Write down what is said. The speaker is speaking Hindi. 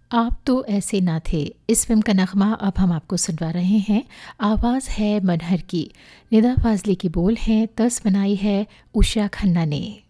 आप तो ऐसे ना थे। इस फ़िल्म का नग़्मा अब हम आपको सुनवा रहे हैं। आवाज़ है मनहर की, निदा फ़ाज़ली की बोल हैं, तर्ज बनाई है उषा खन्ना ने।